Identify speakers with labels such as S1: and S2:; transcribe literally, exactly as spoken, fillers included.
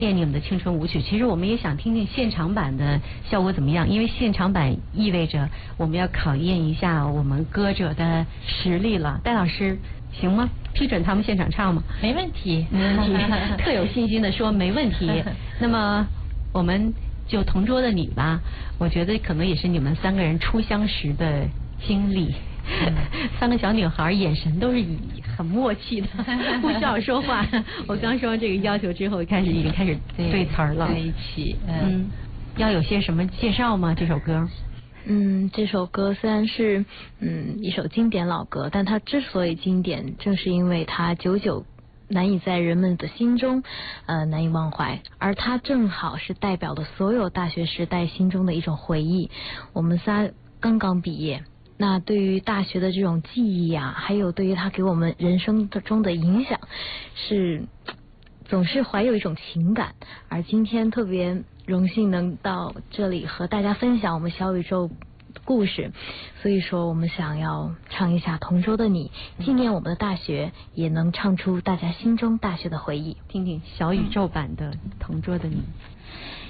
S1: 念你们的青春舞曲，其实我们也想听听现场版的效果怎么样，因为现场版意味着我们要考验一下我们歌者的实力了。戴老师，行吗？批准他们现场唱吗？
S2: 没问题，
S1: 没问题，特有信心的说没问题。那么我们就同桌的你吧，我觉得可能也是你们三个人初相识的经历。嗯、三个小女孩眼神都是以很默契的，不需要说话。我刚说完这个要求之后，开始已经开始对词儿了，
S2: 在一起。嗯，
S1: 嗯，要有些什么介绍吗？这首歌？
S3: 嗯，这首歌虽然是嗯一首经典老歌，但它之所以经典，正是因为它久久难以在人们的心中呃难以忘怀，而它正好是代表了所有大学时代心中的一种回忆。我们仨刚刚毕业。那对于大学的这种记忆啊，还有对于它给我们人生中的影响，是总是怀有一种情感。而今天特别荣幸能到这里和大家分享我们小宇宙故事，所以说我们想要唱一下《同桌的你》，纪念我们的大学，也能唱出大家心中大学的回忆。
S1: 听听小宇宙版的《同桌的你》。